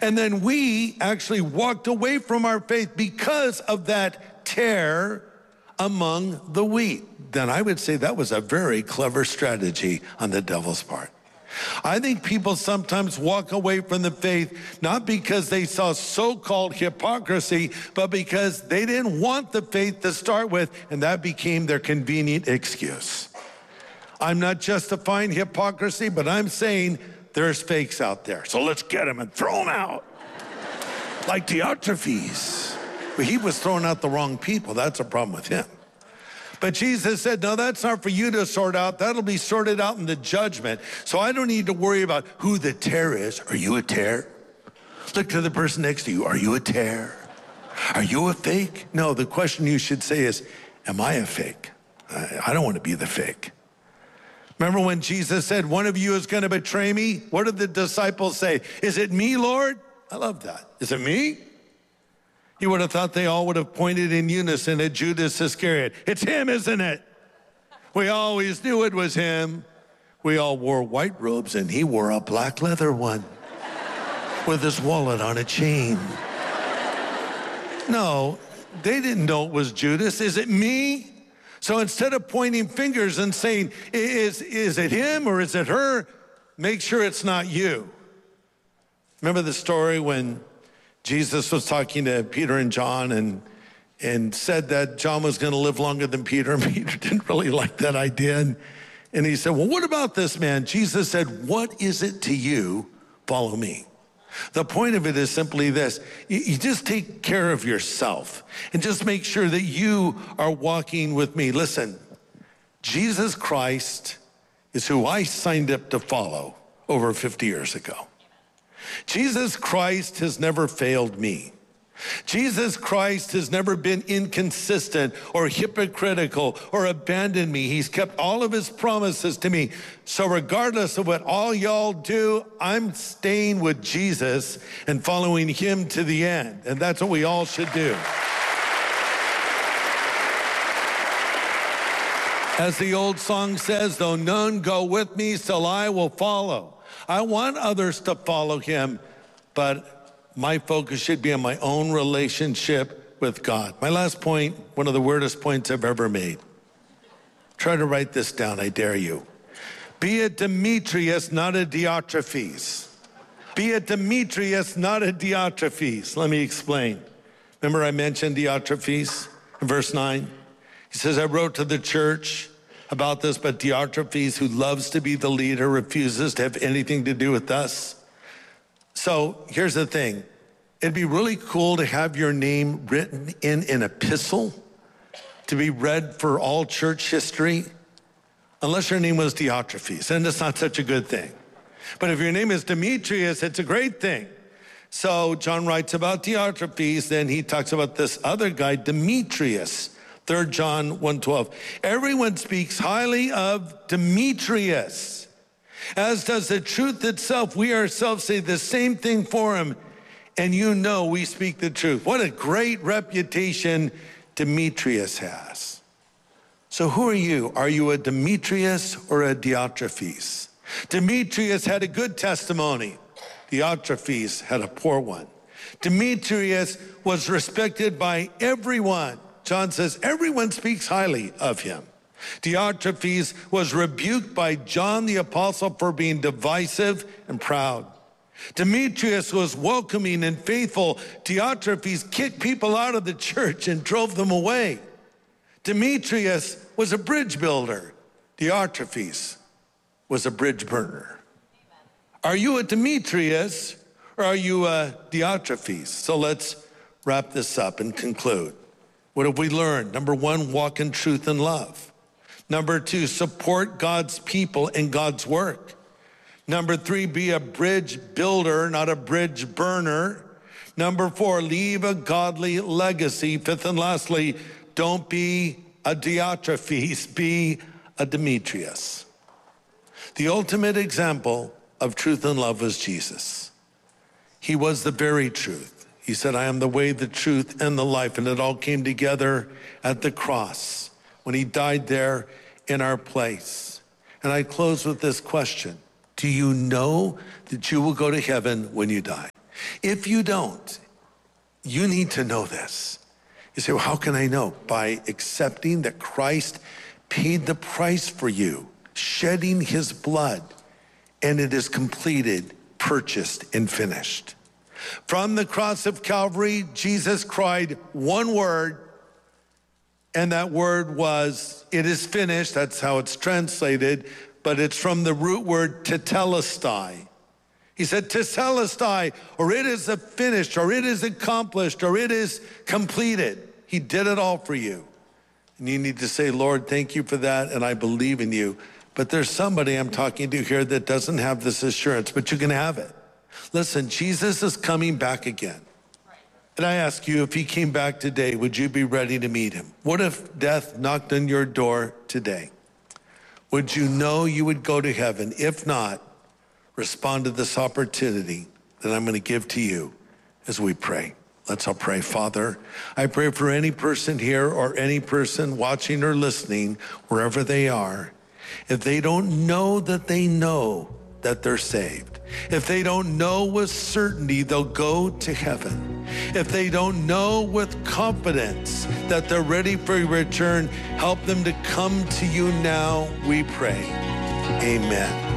And then we actually walked away from our faith because of that tare among the wheat. Then I would say that was a very clever strategy on the devil's part. I think people sometimes walk away from the faith not because they saw so-called hypocrisy, but because they didn't want the faith to start with, and that became their convenient excuse. I'm not justifying hypocrisy, but I'm saying there's fakes out there. So let's get them and throw them out. Like Diotrephes. But he was throwing out the wrong people. That's a problem with him. But Jesus said, no, that's not for you to sort out. That'll be sorted out in the judgment. So I don't need to worry about who the tare is. Are you a tare? Look to the person next to you. Are you a tare? Are you a fake? No, the question you should say is, am I a fake? I don't want to be the fake. Remember when Jesus said, one of you is going to betray me? What did the disciples say? Is it me, Lord? I love that. Is it me? You would have thought they all would have pointed in unison at Judas Iscariot. It's him, isn't it? We always knew it was him. We all wore white robes and he wore a black leather one with his wallet on a chain. No, they didn't know it was Judas. Is it me? So instead of pointing fingers and saying, is it him or is it her? Make sure it's not you. Remember the story when Jesus was talking to Peter and John and said that John was going to live longer than Peter, and Peter didn't really like that idea. And he said, well, what about this man? Jesus said, what is it to you? Follow me. The point of it is simply this. You just take care of yourself and just make sure that you are walking with me. Listen, Jesus Christ is who I signed up to follow over 50 years ago. Jesus Christ has never failed me. Jesus Christ has never been inconsistent or hypocritical or abandoned me. He's kept all of his promises to me. So regardless of what all y'all do, I'm staying with Jesus and following him to the end. And that's what we all should do. As the old song says, though none go with me, still I will follow. I want others to follow him, but my focus should be on my own relationship with God. My last point, one of the weirdest points I've ever made. Try to write this down, I dare you. Be a Demetrius, not a Diotrephes. Be a Demetrius, not a Diotrephes. Let me explain. Remember I mentioned Diotrephes in verse 9? He says, I wrote to the church about this, but Diotrephes, who loves to be the leader, refuses to have anything to do with us. So here's the thing. It'd be really cool to have your name written in an epistle to be read for all church history, unless your name was Diotrephes, and it's not such a good thing. But if your name is Demetrius, it's a great thing. So John writes about Diotrephes, then he talks about this other guy, Demetrius. 3 John 1:12. Everyone speaks highly of Demetrius, as does the truth itself. We ourselves say the same thing for him, and you know we speak the truth. What a great reputation Demetrius has. So who are you? Are you a Demetrius or a Diotrephes? Demetrius had a good testimony. Diotrephes had a poor one. Demetrius was respected by everyone. John says, everyone speaks highly of him. Diotrephes was rebuked by John the Apostle for being divisive and proud. Demetrius was welcoming and faithful. Diotrephes kicked people out of the church and drove them away. Demetrius was a bridge builder. Diotrephes was a bridge burner. Are you a Demetrius or are you a Diotrephes? So let's wrap this up and conclude. What have we learned? Number 1, walk in truth and love. Number 2, support God's people and God's work. Number 3, be a bridge builder, not a bridge burner. Number 4, leave a godly legacy. 5th and lastly, don't be a Diotrephes, be a Demetrius. The ultimate example of truth and love was Jesus. He was the very truth. He said, I am the way, the truth, and the life. And it all came together at the cross when he died there in our place. And I close with this question. Do you know that you will go to heaven when you die? If you don't, you need to know this. You say, well, how can I know? By accepting that Christ paid the price for you, shedding his blood, and it is completed, purchased, and finished. From the cross of Calvary, Jesus cried one word, and that word was, it is finished. That's how it's translated, but it's from the root word tetelestai. He said, tetelestai, or it is finished, or it is accomplished, or it is completed. He did it all for you. And you need to say, Lord, thank you for that, and I believe in you. But there's somebody I'm talking to here that doesn't have this assurance, but you can have it. Listen, Jesus is coming back again. And I ask you, if he came back today, would you be ready to meet him? What if death knocked on your door today? Would you know you would go to heaven? If not, respond to this opportunity that I'm going to give to you as we pray. Let's all pray. Father, I pray for any person here or any person watching or listening, wherever they are, if they don't know that they're saved, if they don't know with certainty they'll go to heaven, if they don't know with confidence that they're ready for your return, help them to come to you now, we pray. Amen.